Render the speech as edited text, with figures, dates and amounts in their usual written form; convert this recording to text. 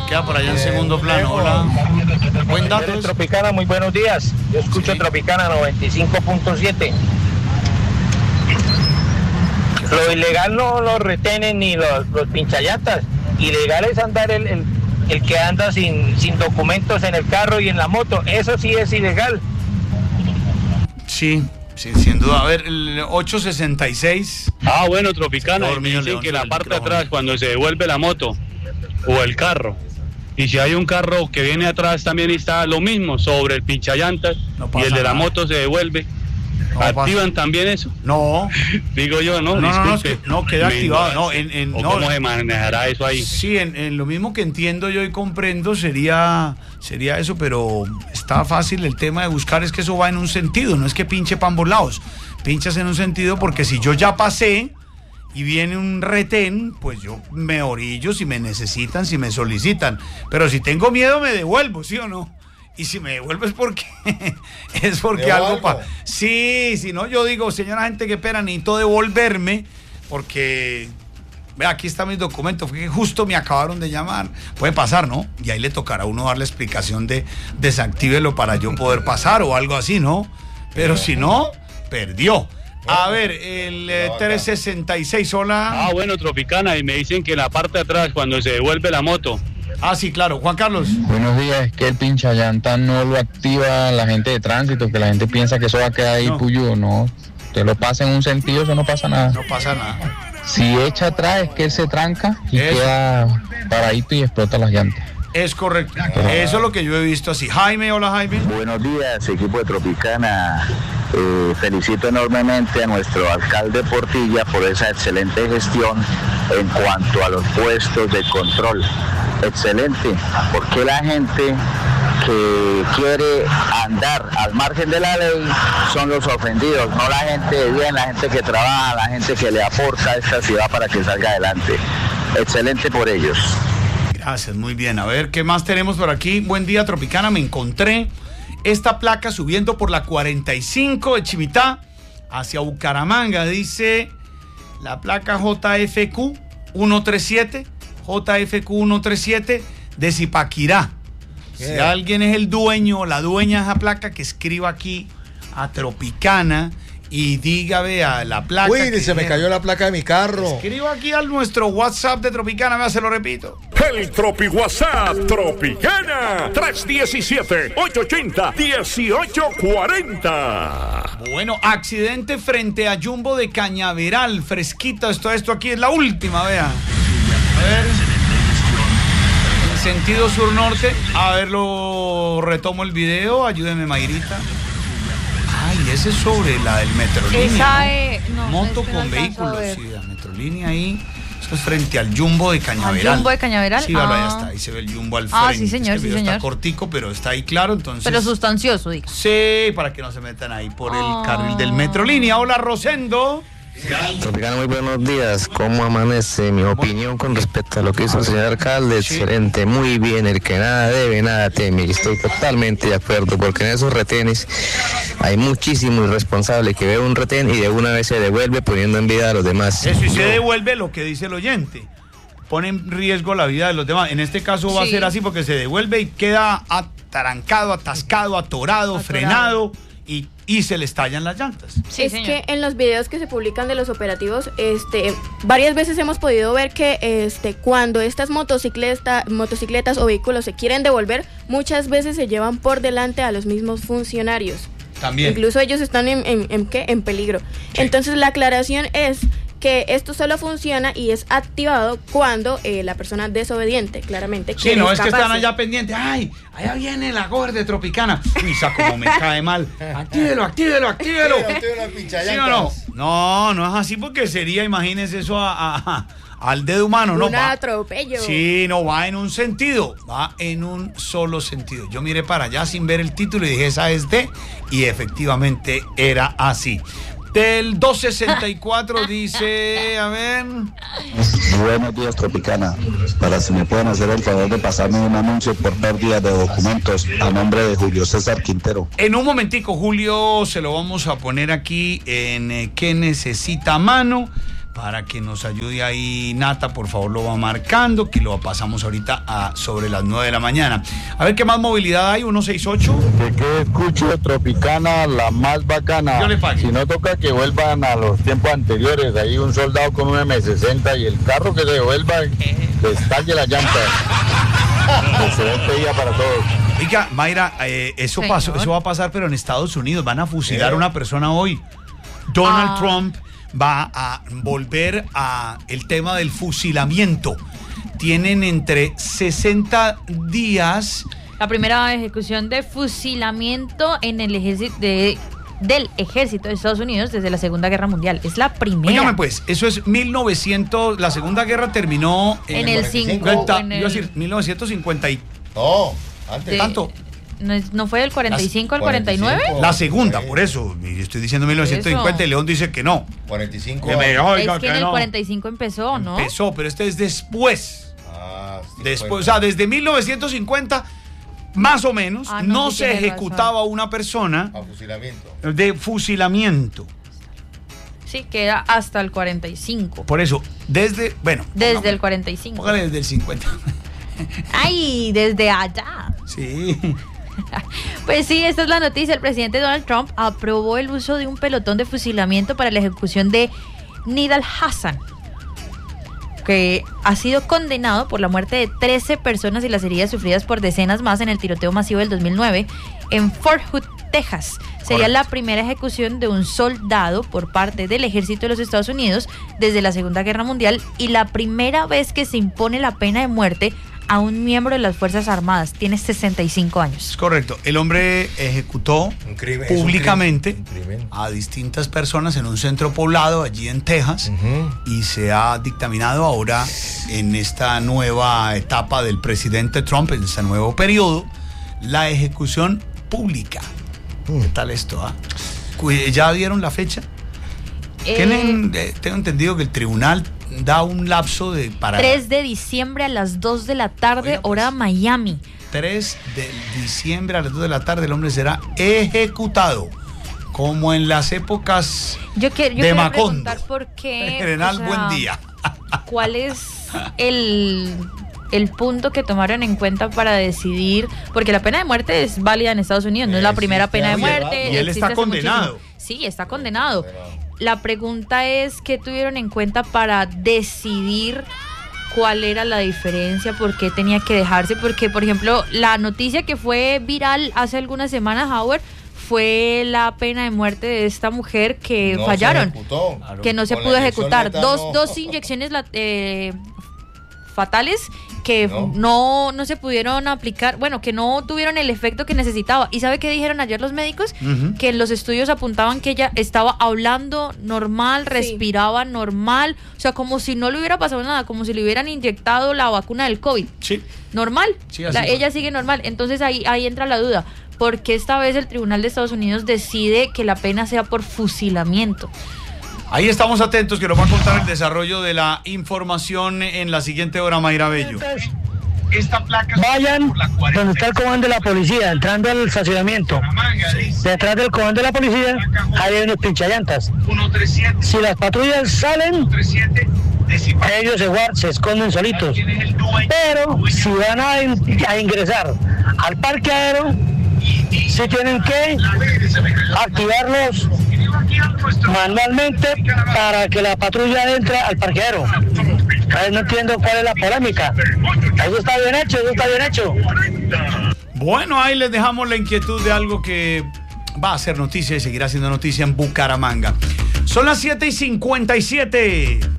queda por allá en segundo plano. Hola. Buen dato. Tropicana, muy buenos días. Yo escucho Tropicana 95.7. Lo ilegal no lo retenen ni los pinchallatas. Ilegal es andar el que anda sin documentos en el carro y en la moto. Eso sí es ilegal. Sí, sin duda. A ver, el 866. Bueno, Tropicana, dicen que la parte de atrás, cuando se devuelve la moto o el carro, y si hay un carro que viene atrás también está lo mismo, sobre el pinchallantas, y el de la moto se devuelve. ¿Activan también eso? No. Digo yo, no, disculpe. No, queda activado. No, ¿cómo se manejará eso ahí? Sí, en lo mismo que entiendo yo y comprendo sería eso, pero está fácil el tema de buscar, es que eso va en un sentido, no es que pinche pa' ambos lados. Pinchas en un sentido porque si yo ya pasé y viene un retén, pues yo me orillo si me necesitan, si me solicitan. Pero si tengo miedo me devuelvo, ¿sí o no? Y si me devuelvo es porque algo pasa. Sí, si no, yo digo, señora gente, que pena, necesito devolverme porque, vea, aquí están mis documentos, fue que justo me acabaron de llamar. Puede pasar, ¿no? Y ahí le tocará a uno dar la explicación de desactívelo para yo poder pasar o algo así, ¿no? Pero si no, perdió. A ver, el 366, hola. Bueno, Tropicana, y me dicen que en la parte de atrás, cuando se devuelve la moto. Sí, claro. Juan Carlos. Buenos días. Es que el pinchallanta no lo activa la gente de tránsito, que la gente piensa que eso va a quedar ahí puyudo. No, te lo pasa en un sentido, eso no pasa nada. No pasa nada. Si echa atrás es que él se tranca y queda paradito y explota las llantas. Es correcto. Eso es lo que yo he visto así. Jaime, hola Jaime. Buenos días, equipo de Tropicana. Felicito enormemente a nuestro alcalde Portilla por esa excelente gestión en cuanto a los puestos de control. Excelente, porque la gente que quiere andar al margen de la ley son los ofendidos, no la gente de bien, la gente que trabaja, la gente que le aporta a esta ciudad para que salga adelante. Excelente por ellos. Gracias, muy bien. A ver, ¿qué más tenemos por aquí? Buen día, Tropicana. Me encontré esta placa subiendo por la 45 de Chimitá hacia Bucaramanga. Dice la placa JFQ 137, JFQ 137 de Zipaquirá. Si alguien es el dueño o la dueña de esa placa, que escriba aquí a Tropicana y diga, vea, la placa. Uy, se me cayó la placa de mi carro. Escriba aquí a nuestro WhatsApp de Tropicana, vea, se lo repito. El Tropi WhatsApp Tropicana 317-880-1840. Bueno, accidente frente a Jumbo de Cañaveral, fresquito, esto aquí es la última, vea. A ver. En sentido sur-norte, a ver, lo retomo el video, ayúdeme Mayrita. Ay, ese es sobre la del Metrolínea. No, moto con vehículos, sí, la Metrolínea ahí. Eso es frente al Jumbo de Cañaveral. ¿Al Jumbo de Cañaveral? Sí, ahí está, ahí se ve el Jumbo al frente. Sí, señor, sí, señor. Está cortico, pero está ahí claro, entonces. Pero sustancioso, diga. Sí, para que no se metan ahí por el carril del Metrolínea. Hola, Rosendo. Tropicana, muy buenos días. ¿Cómo amanece? Mi opinión con respecto a lo que hizo el señor alcalde, excelente, muy bien. El que nada debe, nada teme. Estoy totalmente de acuerdo, porque en esos retenes hay muchísimo irresponsable que ve un retén y de una vez se devuelve poniendo en vida a los demás. Eso, y se devuelve lo que dice el oyente. Pone en riesgo la vida de los demás. En este caso va a ser así porque se devuelve y queda atrancado, atascado, atorado, frenado. Y se le estallan las llantas. Sí, es que en los videos que se publican de los operativos, varias veces hemos podido ver que cuando estas motocicletas o vehículos se quieren devolver, muchas veces se llevan por delante a los mismos funcionarios. También. Incluso ellos están en peligro. Sí. Entonces la aclaración es que esto solo funciona y es activado cuando la persona desobediente, claramente. Sí, no es que están allá pendientes. ¡Ay! Allá viene la gorda de Tropicana. Uy, como me cae mal. Actívelo. ¿Sí o no? No es así porque sería, imagínense eso al dedo humano, ¿no? Un atropello. Sí, no, va en un sentido, va en un solo sentido. Yo miré para allá sin ver el título y dije, esa es de, y efectivamente era así. Del 264 dice, a ver. Buenos días, Tropicana. Para si me pueden hacer el favor de pasarme un anuncio por pérdida de documentos a nombre de Julio César Quintero. En un momentico, Julio, se lo vamos a poner aquí en ¿qué necesita mano? para que nos ayude ahí. Nata, por favor, lo va marcando, que lo pasamos ahorita sobre las 9 de la mañana. A ver qué más movilidad hay, 168. ¿De qué escucho Tropicana, la más bacana? Yo le pago. Si no toca que vuelvan a los tiempos anteriores, ahí un soldado con un M60 y el carro que se devuelva, que estalle la llanta. Excelente día para todos. Oiga, Mayra, eso va a pasar, pero en Estados Unidos van a fusilar a una persona hoy. Donald Trump va a volver a el tema del fusilamiento. Tienen entre 60 días. La primera ejecución de fusilamiento en el ejército del ejército de Estados Unidos desde la Segunda Guerra Mundial. Es la primera. Óigame pues, eso es 1900, la Segunda Guerra terminó en el 50. Iba a decir 1950 y... No, antes. ¿Tanto? ¿No fue del 45 al 49? La segunda, por eso. Estoy diciendo 1950 y León dice que no. 45. Es que en el 45 empezó, ¿no? Empezó, pero este es después. Después, o sea, desde 1950, más o menos, no se ejecutaba una persona de fusilamiento. Sí, que era hasta el 45. Por eso, desde el 45. Póngale desde el 50. ¡Ay! Desde allá. Sí. Pues sí, esta es la noticia. El presidente Donald Trump aprobó el uso de un pelotón de fusilamiento para la ejecución de Nidal Hassan, que ha sido condenado por la muerte de 13 personas y las heridas sufridas por decenas más en el tiroteo masivo del 2009 en Fort Hood, Texas. Sería la primera ejecución de un soldado por parte del ejército de los Estados Unidos desde la Segunda Guerra Mundial y la primera vez que se impone la pena de muerte a un miembro de las Fuerzas Armadas. Tiene 65 años. Es correcto. El hombre ejecutó públicamente a distintas personas en un centro poblado allí en Texas, y se ha dictaminado ahora en esta nueva etapa del presidente Trump, en este nuevo periodo, la ejecución pública. ¿Qué tal esto? ¿Ya dieron la fecha? Tengo entendido que el tribunal da un lapso para 3 de diciembre a las 2 de la tarde, hora Miami. 3 de diciembre a las 2 de la tarde el hombre será ejecutado, como en las épocas de Macondo. ¿Por qué? General, buen día. ¿Cuál es el punto que tomaron en cuenta para decidir? Porque la pena de muerte es válida en Estados Unidos, no es la primera pena de muerte. Y él está condenado. Sí, está condenado. La pregunta es, ¿qué tuvieron en cuenta para decidir cuál era la diferencia? ¿Por qué tenía que dejarse? Porque, por ejemplo, la noticia que fue viral hace algunas semanas, Howard, fue la pena de muerte de esta mujer que fallaron, que no se pudo ejecutar. Dos inyecciones fatales que no se pudieron aplicar, que no tuvieron el efecto que necesitaba. ¿Y sabe qué dijeron ayer los médicos? Que los estudios apuntaban que ella estaba hablando normal, respiraba normal, o sea, como si no le hubiera pasado nada, como si le hubieran inyectado la vacuna del COVID. Sí. Normal. Sí, ella sigue normal. Entonces ahí entra la duda. ¿Por qué esta vez el Tribunal de Estados Unidos decide que la pena sea por fusilamiento? Ahí estamos atentos, que nos va a contar el desarrollo de la información en la siguiente hora, Mayra Bello. Vayan donde está el comando de la policía, entrando al estacionamiento. Detrás del comando de la policía hay unos pinchallantas. Si las patrullas salen, ellos se esconden solitos. Pero si van a ingresar al parqueadero, sí tienen que activarlos manualmente para que la patrulla entre al parqueadero. No entiendo cuál es la polémica. Eso está bien hecho. Bueno, ahí les dejamos la inquietud de algo que va a ser noticia y seguirá siendo noticia en Bucaramanga. Son las 7:57.